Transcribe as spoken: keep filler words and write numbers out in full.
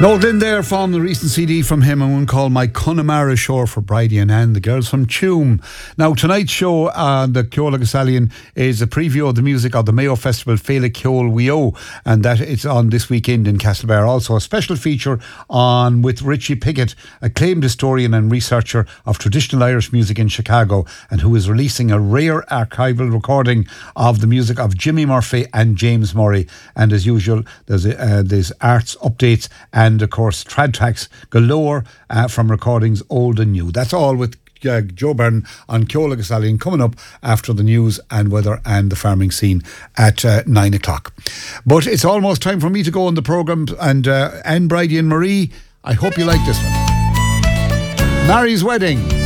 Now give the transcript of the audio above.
Nolan there from the recent C D from him, and one called My Connemara Shore for Bridie and Anne, the girls from Tuam. Now, tonight's show on the Ceola Gasellian is a preview of the music of the Mayo Festival Féile Ceol Wio, and that it's on this weekend in Castlebar. Also, a special feature on with Richie Pickett, acclaimed historian and researcher of traditional Irish music in Chicago, and who is releasing a rare archival recording of the music of Jimmy Murphy and James Murray. And as usual, there's uh, there's arts updates and And of course, trad tracks galore uh, from recordings old and new. That's all with uh, Joe Byrne on Ceola Gasellian coming up after the news and weather and the farming scene at uh, nine o'clock. But it's almost time for me to go on the programme. And uh, Anne, Bridie and Marie, I hope you like this one. Mary's Wedding.